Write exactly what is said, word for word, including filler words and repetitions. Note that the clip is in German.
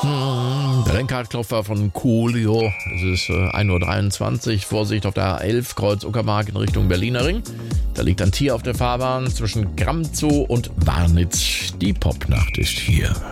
Hm, der Lenkradklopfer von Coolio. Es ist äh, ein Uhr dreiundzwanzig. Vorsicht auf der A elf, Kreuz Uckermark in Richtung Berliner Ring. Da liegt ein Tier auf der Fahrbahn zwischen Gramzow und Warnitz. Die Popnacht ist hier.